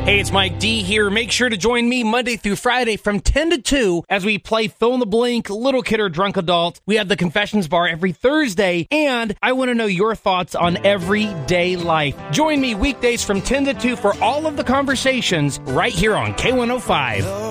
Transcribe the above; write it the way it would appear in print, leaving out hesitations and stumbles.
Hey, it's Mike D here. Make sure to join me Monday through Friday from 10 to 2 as we play Fill in the Blank, Little Kid or Drunk Adult. We have the Confessions Bar every Thursday, and I want to know your thoughts on everyday life. Join me weekdays from 10 to 2 for all of the conversations right here on K105.